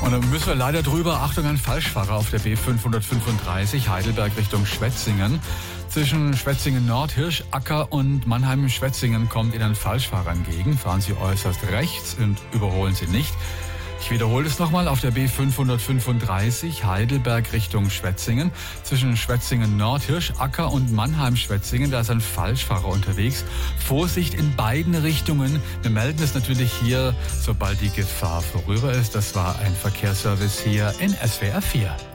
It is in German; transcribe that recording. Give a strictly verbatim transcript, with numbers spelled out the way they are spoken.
Und dann müssen wir leider drüber. Achtung, ein Falschfahrer auf der B fünfhundertfünfunddreißig, Heidelberg Richtung Schwetzingen. Zwischen Schwetzingen Nord, Hirschacker und Mannheim-Schwetzingen kommt Ihnen ein Falschfahrer entgegen. Fahren Sie äußerst rechts und überholen Sie nicht. Ich wiederhole es nochmal, auf der B fünfhundertfünfunddreißig, Heidelberg Richtung Schwetzingen. Zwischen Schwetzingen Nord, Hirschacker und Mannheim-Schwetzingen, da ist ein Falschfahrer unterwegs. Vorsicht in beiden Richtungen. Wir melden es natürlich hier, sobald die Gefahr vorüber ist. Das war ein Verkehrsservice hier in S W R vier.